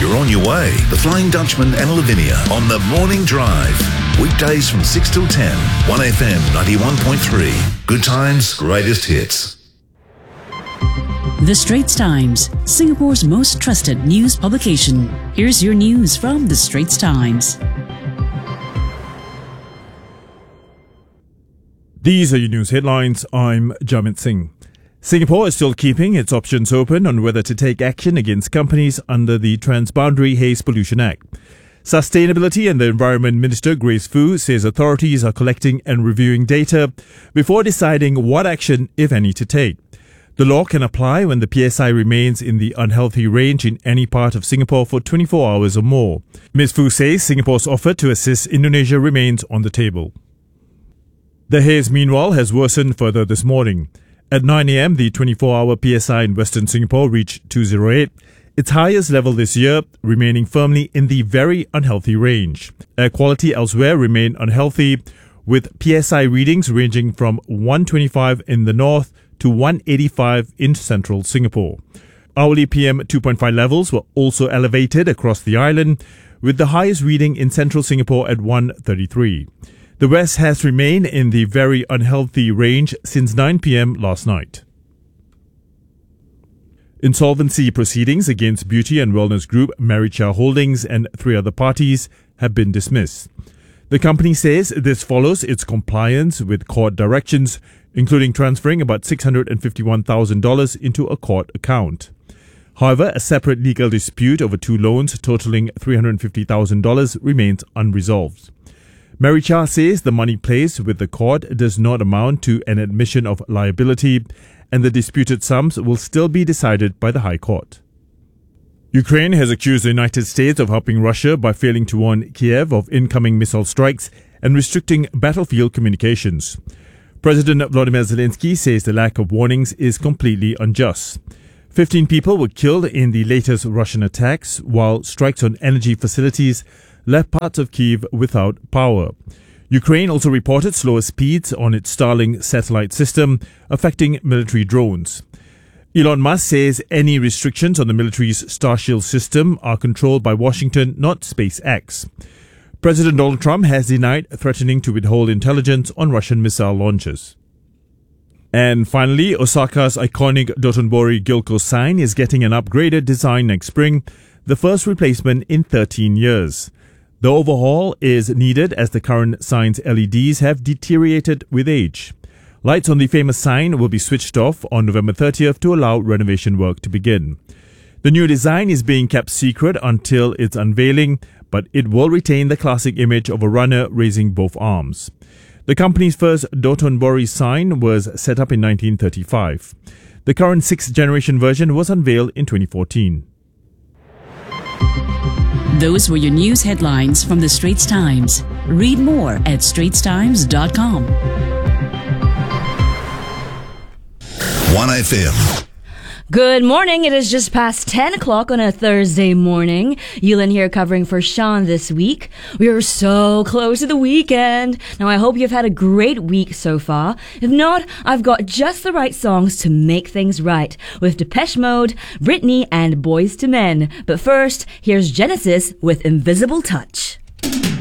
You're on your way. The Flying Dutchman and Lavinia on the Morning Drive. Weekdays from 6 till 10. 1FM 91.3. Good times, greatest hits. The Straits Times, Singapore's most trusted news publication. Here's your news from The Straits Times. These are your news headlines. I'm Jamit Singh. Singapore is still keeping its options open on whether to take action against companies under the Transboundary Haze Pollution Act. Sustainability and the Environment Minister Grace Fu says authorities are collecting and reviewing data before deciding what action, if any, to take. The law can apply when the PSI remains in the unhealthy range in any part of Singapore for 24 hours or more. Ms. Fu says Singapore's offer to assist Indonesia remains on the table. The haze, meanwhile, has worsened further this morning. At 9 a.m., the 24-hour PSI in Western Singapore reached 208, its highest level this year, remaining firmly in the very unhealthy range. Air quality elsewhere remained unhealthy, with PSI readings ranging from 125 in the north to 185 in central Singapore. Hourly PM 2.5 levels were also elevated across the island, with the highest reading in central Singapore at 133. The west has remained in the very unhealthy range since 9 p.m. last night. Insolvency proceedings against beauty and wellness group Maricha Holdings and 3 other parties have been dismissed. The company says this follows its compliance with court directions, including transferring about $651,000 into a court account. However, a separate legal dispute over 2 loans totaling $350,000 remains unresolved. Maricha says the money placed with the court does not amount to an admission of liability, and the disputed sums will still be decided by the High Court. Ukraine has accused the United States of helping Russia by failing to warn Kiev of incoming missile strikes and restricting battlefield communications. President Volodymyr Zelensky says the lack of warnings is completely unjust. 15 people were killed in the latest Russian attacks, while strikes on energy facilities left parts of Kyiv without power. Ukraine also reported slower speeds on its Starlink satellite system, affecting military drones. Elon Musk says any restrictions on the military's Starshield system are controlled by Washington, not SpaceX. President Donald Trump has denied threatening to withhold intelligence on Russian missile launches. And finally, Osaka's iconic Dotonbori Gilco sign is getting an upgraded design next spring, the first replacement in 13 years. The overhaul is needed as the current sign's LEDs have deteriorated with age. Lights on the famous sign will be switched off on November 30th to allow renovation work to begin. The new design is being kept secret until its unveiling, but it will retain the classic image of a runner raising both arms. The company's first Dotonbori sign was set up in 1935. The current 6th generation version was unveiled in 2014. Those were your news headlines from The Straits Times. Read more at straitstimes.com. 1FM. Good morning. It is just past 10 o'clock on a Thursday morning. Yulin here covering for Sean this week. We are so close to the weekend. Now, I hope you've had a great week so far. If not, I've got just the right songs to make things right with Depeche Mode, Britney, and Boyz II Men. But first, here's Genesis with Invisible Touch.